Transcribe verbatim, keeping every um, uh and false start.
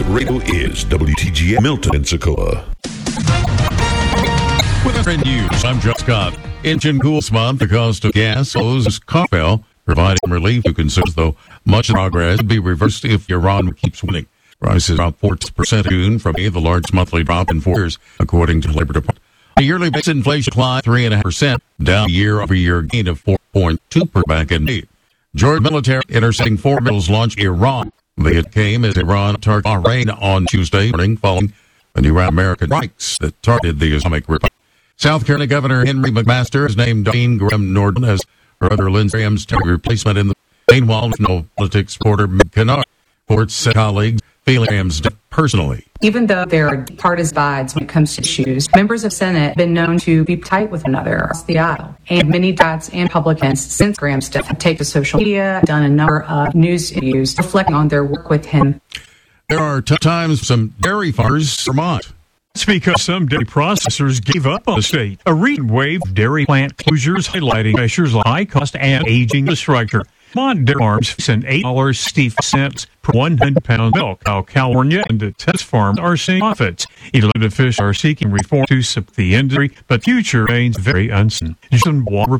Radio is W T G A Milton, Pensacola. With trend news, I'm Jeff Scott. Engine cools month, the cost of gas owes Carvel, providing relief to consumers, though much progress will be reversed if Iran keeps winning. Prices dropped four percent in June from the largest monthly drop in four years, according to the Labor Department. A yearly base inflation climbed three point five percent, down year-over-year gain of four point two percent back in May. Georgia military intercepting four missiles launched Iran. The hit came as Iran targeted Bahrain on Tuesday morning, following a new round of American strikes that targeted the Islamic Republic. South Carolina Governor Henry McMaster has named Dean Graham Norton as her brother Lindsey Graham's replacement in the. Meanwhile, no politics reporter Kennard reports colleagues feeling Graham's death personally. Even though there are partisan divides when it comes to issues, members of Senate have been known to be tight with one another across the aisle. And many Democrats and Republicans since Graham's death have taken to social media, done a number of news interviews reflecting on their work with him. There are tough times for some dairy farmers in Vermont. It's because some dairy processors gave up on the state. A recent wave of dairy plant closures highlighting pressures like high cost and aging infrastructure. Vermont Dairy Farms face an eight dollars and sixty cents per one hundred pound milk. While California and the Texas farms are seeing profits. Elected officials are seeking reform to support the industry, but future remains very uncertain. Jason Wall